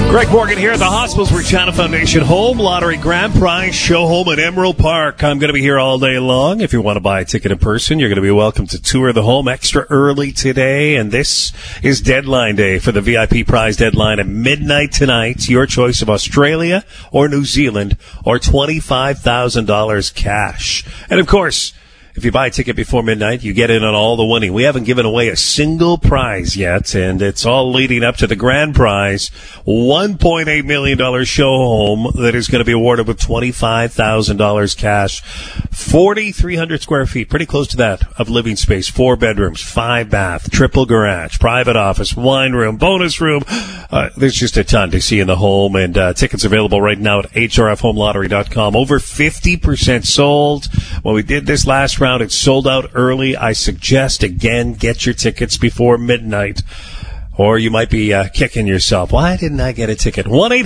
Greg Morgan here at the Hospitals Regina Foundation Home Lottery Grand Prize Show Home at Emerald Park. I'm going to be here all day long. If you want to buy a ticket in person, you're going to be welcome to tour the home extra early today. And this is deadline day for the VIP prize deadline at midnight tonight. Your choice of Australia or New Zealand or $25,000 cash. And of course, if you buy a ticket before midnight, you get in on all the winning. We haven't given away a single prize yet, and it's all leading up to the grand prize, $1.8 million show home that is going to be awarded with $25,000 cash, 4,300 square feet, pretty close to that of living space, 4 bedrooms, 5 bath, triple garage, private office, wine room, bonus room. There's just a ton to see in the home, and tickets available right now at hrfhomelottery.com. Over 50% sold. When we did this last round, it sold out early. I suggest, again, get your tickets before midnight, or you might be kicking yourself. Why didn't I get a ticket?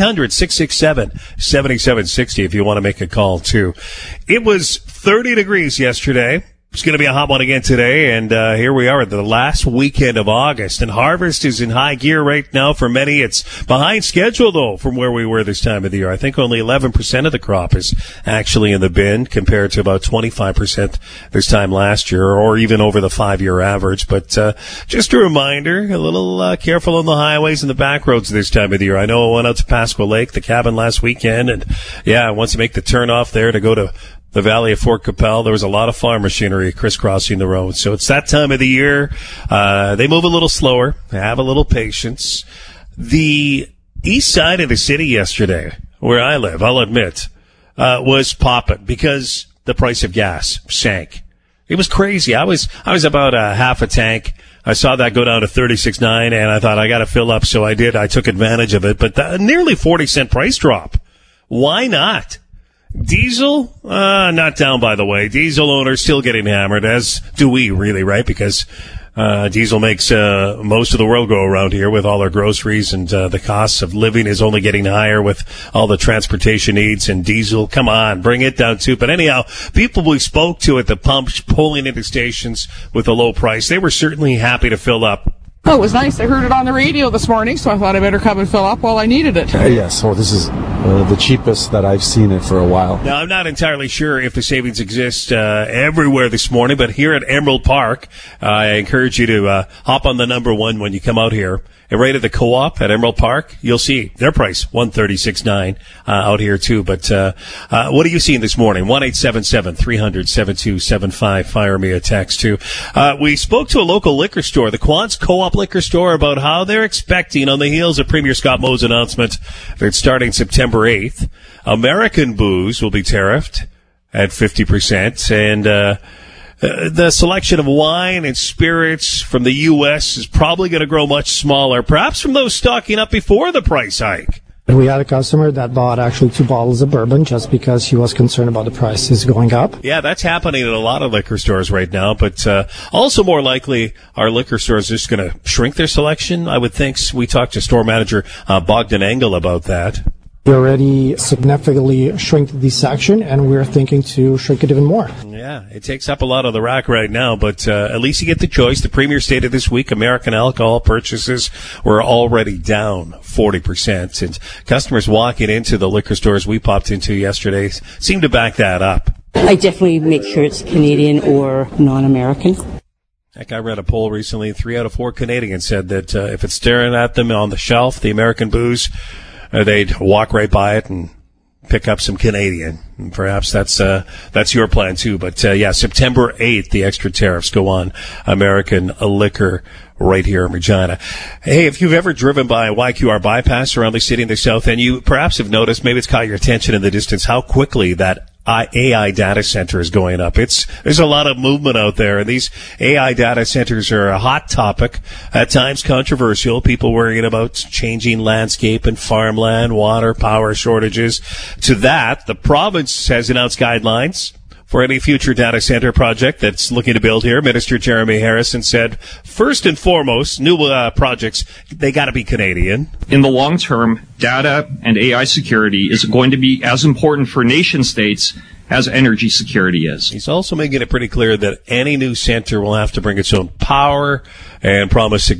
1-800-667-7760 if you want to make a call, too. It was 30 degrees yesterday. It's going to be a hot one again today, and here we are at the last weekend of August, and harvest is in high gear right now for many. It's behind schedule, though, from where we were this time of the year. I think only 11% of the crop is actually in the bin compared to about 25% this time last year, or even over the 5-year average. But just a reminder, a little careful on the highways and the back roads this time of the year. I know I went out to Pasqua Lake, the cabin last weekend, and yeah, once you make the turn off there to go to the Valley of Fort Capel, there was a lot of farm machinery crisscrossing the road. So it's that time of the year. They move a little slower. Have a little patience. The east side of the city yesterday, where I live, I'll admit, was popping because the price of gas sank. It was crazy. I was about half a tank. I saw that go down to 36.9, and I thought I got to fill up, so I did. I took advantage of it. But nearly 40-cent price drop. Why not? Diesel, not down, by the way. Diesel owners still getting hammered, as do we, really, right? Because diesel makes most of the world go around here with all our groceries, and the costs of living is only getting higher with all the transportation needs. And diesel, come on, bring it down too. But anyhow, people we spoke to at the pumps pulling into stations with a low price, they were certainly happy to fill up. Oh, it was nice. I heard it on the radio this morning, so I thought I better come and fill up while I needed it. Yes, well, this is the cheapest that I've seen it for a while. Now, I'm not entirely sure if the savings exist everywhere this morning, but here at Emerald Park, I encourage you to hop on the number one when you come out here. And right at the co-op at Emerald Park, you'll see their price, $136.9 out here too. But what are you seeing this morning? 1-877-300-7275. Fire me a text too. We spoke to a local liquor store, the Quants Co-op Liquor Store, about how they're expecting, on the heels of Premier Scott Moe's announcement that starting September 8th, American booze will be tariffed at 50%, and the selection of wine and spirits from the U.S. is probably going to grow much smaller, perhaps from those stocking up before the price hike. We had a customer that bought actually 2 bottles of bourbon just because he was concerned about the prices going up. Yeah, that's happening in a lot of liquor stores right now, but also more likely our liquor stores are just going to shrink their selection, I would think. We talked to store manager Bogdan Engel about that. We already significantly shrink the section, and we're thinking to shrink it even more. Yeah, it takes up a lot of the rack right now, but at least you get the choice. The Premier stated this week American alcohol purchases were already down 40%, and customers walking into the liquor stores we popped into yesterday seem to back that up. I definitely make sure it's Canadian or non-American. Heck, I read a poll recently. 3 out of 4 Canadians said that if it's staring at them on the shelf, the American booze, they'd walk right by it and pick up some Canadian. And perhaps that's your plan too. But yeah, September 8th, the extra tariffs go on American liquor right here in Regina. Hey, if you've ever driven by a YQR bypass around the city in the south, and you perhaps have noticed, maybe it's caught your attention in the distance, how quickly that AI data center is going up. There's a lot of movement out there, and these AI data centers are a hot topic, at times controversial. People worrying about changing landscape and farmland, water, power shortages. To that, the province has announced guidelines for any future data center project that's looking to build here. Minister Jeremy Harrison said, first and foremost, new projects, they got to be Canadian. In the long term, data and AI security is going to be as important for nation states as energy security is. He's also making it pretty clear that any new center will have to bring its own power and promise